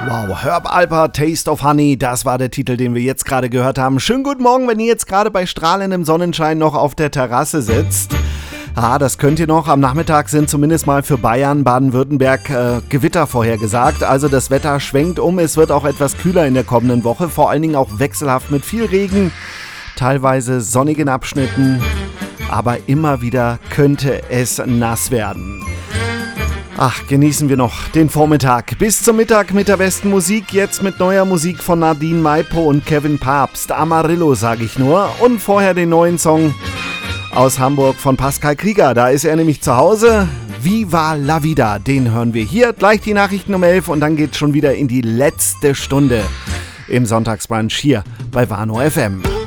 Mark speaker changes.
Speaker 1: Wow, Herb Alpert, Taste of Honey, das war der Titel, den wir jetzt gerade gehört haben. Schönen guten Morgen, wenn ihr jetzt gerade bei strahlendem Sonnenschein noch auf der Terrasse sitzt. Das könnt ihr noch. Am Nachmittag sind zumindest mal für Bayern, Baden-Württemberg Gewitter vorhergesagt. Also das Wetter schwenkt um. Es wird auch etwas kühler in der kommenden Woche. Vor allen Dingen auch wechselhaft mit viel Regen, teilweise sonnigen Abschnitten. Aber immer wieder könnte es nass werden. Genießen wir noch den Vormittag. Bis zum Mittag mit der besten Musik. Jetzt mit neuer Musik von Nadine Maipo und Kevin Papst. Amarillo, sage ich nur. Und vorher den neuen Song aus Hamburg von Pascal Krieger. Da ist er nämlich zu Hause. Viva la Vida. Den hören wir hier. Gleich die Nachrichten um 11 und dann geht's schon wieder in die letzte Stunde im Sonntagsbrunch hier bei Warnow FM.